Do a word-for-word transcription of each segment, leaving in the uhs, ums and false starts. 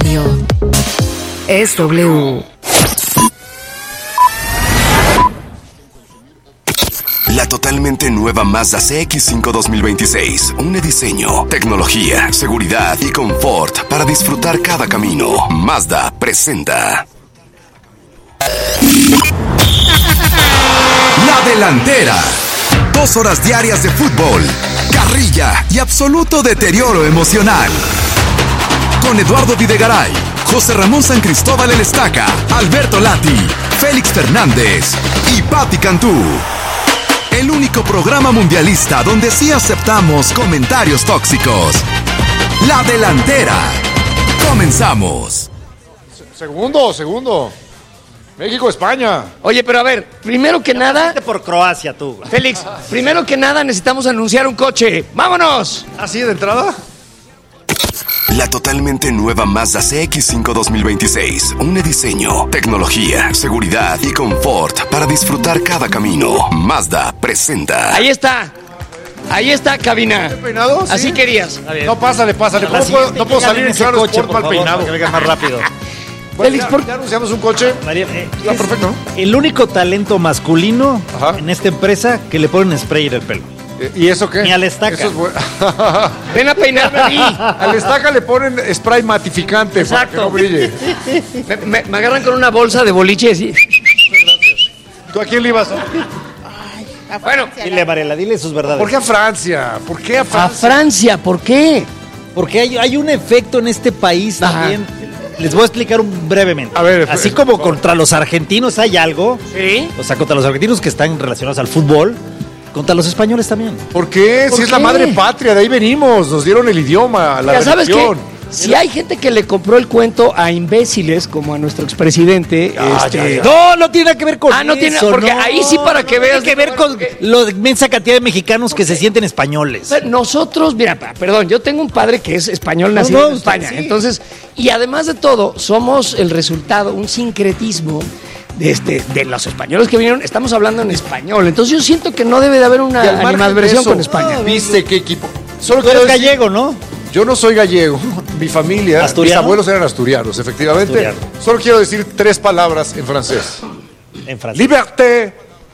Radio es W. La totalmente nueva Mazda C X cinco dos mil veintiséis. Une diseño, tecnología, seguridad y confort para disfrutar cada camino. Mazda presenta La Delantera. Dos horas diarias de fútbol, carrilla y absoluto deterioro emocional. Con Eduardo Videgaray, José Ramón San Cristóbal El Estaca, Alberto Lati, Félix Fernández y Pati Cantú. El único programa mundialista donde sí aceptamos comentarios tóxicos. La Delantera. Comenzamos. Segundo, segundo. México-España. Oye, pero a ver, primero que nada... por Croacia, tú. Félix, primero que nada necesitamos anunciar un coche. ¡Vámonos! ¿Así de entrada? La totalmente nueva Mazda C X cinco dos mil veintiséis. Une diseño, tecnología, seguridad y confort para disfrutar cada camino. Mazda presenta. Ahí está. Ahí está, cabina. ¿Peinado? ¿Sí? Así querías. No, pásale, pásale. ¿Cómo puedo, no puedo salir en Claro coche, Sport mal por favor, peinado? para que venga más rápido. Bueno, Félix, ya, ¿por- ya anunciamos un coche. María, eh, Está es perfecto, ¿no? El único talento masculino Ajá. en esta empresa que le ponen spray en el pelo. Eh, ¿Y eso qué? Ni al Estaca. Eso es bueno. Ven a peinarme a mí. Al Estaca le ponen spray matificante para que Exacto. no brille. Me, me- me agarran con una bolsa de boliche así. ¿Tú a quién le ibas? Bueno, Dile, Mariela, dile sus verdades. ¿Por qué a Francia? ¿Por qué a a Francia? Francia, ¿por qué? Porque hay, hay un efecto en este país Ajá. también. Les voy a explicar un- brevemente. A ver, Así eh, como por favor. contra los argentinos hay algo, ¿Sí? o sea, contra los argentinos que están relacionados al fútbol, contra los españoles también. ¿Por qué? ¿Por Si es la qué? madre patria, de ahí venimos. Nos dieron el idioma, la Ya sabes que religión. si hay gente que le compró el cuento a imbéciles como a nuestro expresidente, Ya, este, ya, ya. No, no tiene nada que ver con Ah, no tiene- eso, porque ahí sí para que veas- Tiene que ver con la inmensa cantidad de mexicanos que se sienten españoles. nosotros, mira, pa- perdón, yo tengo un padre que es español nacido no, en usted España, sí. entonces, y además de todo, somos el resultado, un sincretismo de, este, de los españoles que vinieron, estamos hablando en español, entonces yo siento que no debe de haber una Y al margen de animadversión eso, con España. ¿Viste qué equipo? Solo Tú quiero eres decir- gallego, ¿no? Yo no soy gallego, mi familia, ¿Asturiano? mis abuelos eran asturianos, efectivamente. Asturiano. Solo quiero decir tres palabras en francés. En Francia. Liberté,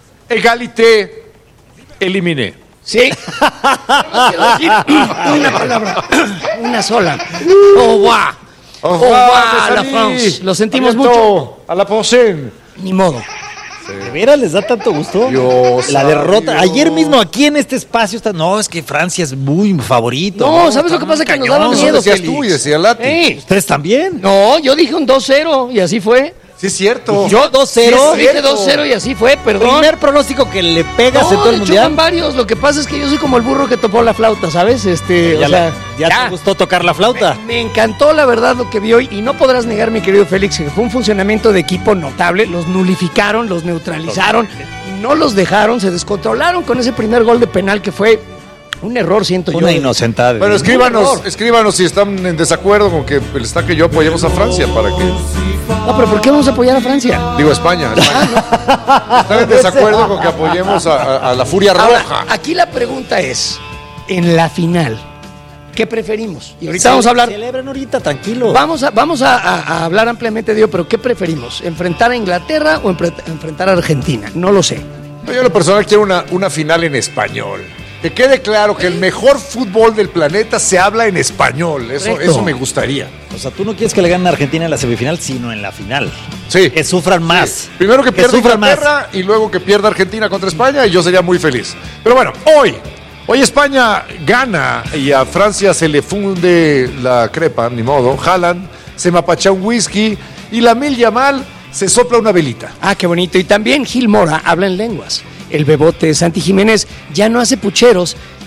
égalité, éliminé. Sí. Quiero decir una palabra, una sola. Au revoir. Au Au revoir, revoir, mes la amis. France. Lo sentimos A bientôt. mucho. A la prochaine. Ni modo. ¿De veras les da tanto gusto? Dios la derrota. sabio. Ayer mismo aquí en este espacio está. No, es que Francia es muy favorito. No, ¿sabes lo que pasa? Que nos daba cañón. miedo, Eso decías Félix. tú y decía Lati. Ey, ¿Ustedes también? no, yo dije un dos cero y así fue. Sí, es cierto. Yo dos cero. Yo Sí, es dije cierto. dos cero y así fue, perdón. Primer pronóstico que le pegas No, en todo el de hecho, van mundial. varios. Lo que pasa es que yo soy como el burro que topó la flauta, ¿sabes? Este, Ya, o sea, la- ya te gustó tocar la flauta. Me, me encantó la verdad lo que vi hoy y no podrás negar, mi querido Félix, que fue un funcionamiento de equipo notable. Los nulificaron, los neutralizaron, no los dejaron, se descontrolaron con ese primer gol de penal que fue un error, siento yo. Una inocentada. Bueno, Un escríbanos, error. escríbanos si están en desacuerdo con que el Estaca y yo apoyemos a Francia para que. No, pero ¿por qué vamos a apoyar a Francia? Digo, España. España. Están en desacuerdo con que apoyemos a, a- a la Furia Ahora, Roja. aquí la pregunta es, en la final, ¿qué preferimos? Y ahorita vamos a hablar... Celebran ahorita, tranquilo. Vamos a, vamos a, a- a hablar ampliamente de ello, pero ¿qué preferimos? ¿Enfrentar a Inglaterra o enfre- enfrentar a Argentina? No lo sé. Yo en lo personal quiero una, una final en español. Que quede claro que el mejor fútbol del planeta se habla en español. Eso, Correcto. eso me gustaría. O sea, tú no quieres que le ganen a Argentina en la semifinal, sino en la final. Sí. Que sufran más. Primero que pierda sufran más. Inglaterra y luego que pierda Argentina contra España y yo sería muy feliz. Pero bueno, hoy, hoy España gana y a Francia se le funde la crepa, ni modo. Haaland se mapachea un whisky y la Mil Yamal se sopla una velita. Ah, qué bonito. Y también Gil Mora habla en lenguas. El bebote Santi Jiménez ya no hace pucheros,